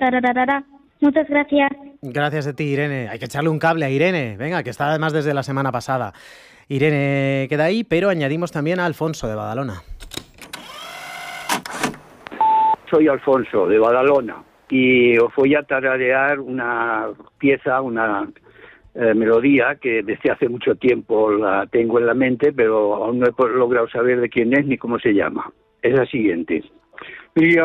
tarararara. Muchas gracias. Gracias a ti, Irene. Hay que echarle un cable a Irene, venga, que está además desde la semana pasada. Irene queda ahí, pero añadimos también a Alfonso de Badalona. Soy Alfonso de Badalona y os voy a tararear una pieza, una melodía que desde hace mucho tiempo la tengo en la mente, pero aún no he logrado saber de quién es ni cómo se llama. Es la siguiente.